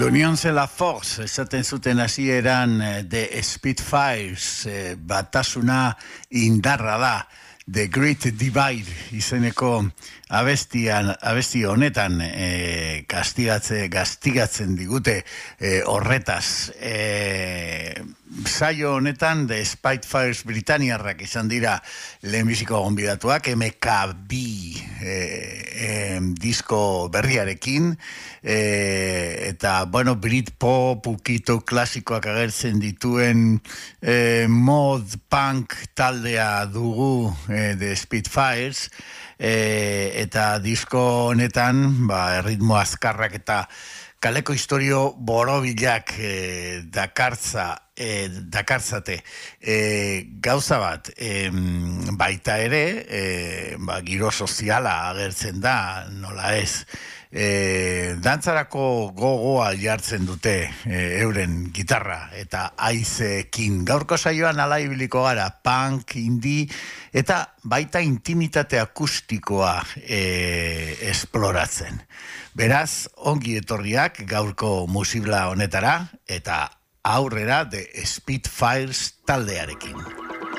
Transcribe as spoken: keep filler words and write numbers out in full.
L'Union c'est la force, esaten zuten hasieran The Spitfires, eh, batasuna indarra da, The Great Divide izeneko abestian, abesti honetan eh, gastigatze, gastigatzen digute eh, horretaz. Eh, saio honetan The Spitfires Britaniarrak izan dira lehenbiziko gonbidatuak, M K B eh, eh, disko berriarekin, eh, eta, bueno, Britpop, ukito klasikoak agertzen dituen eh, mod punk taldea dugu eh, The Spitfires, eh, eta disko honetan, ba, erritmo azkarrak eta kaleko historio borobilak eh, dakartza, eh, dakartzate eh, gauza bat, eh, baita ere, eh, ba, giro soziala agertzen da, nola ez, eh, dantzarako gogoa jartzen dute eh, euren gitarra eta haizekin. Gaurko saioan ala ibiliko gara, punk, indie, eta baita intimitate akustikoa eh, esploratzen. Beraz, ongi etorriak gaurko musibla honetara, eta aurrera The Spitfires taldearekin.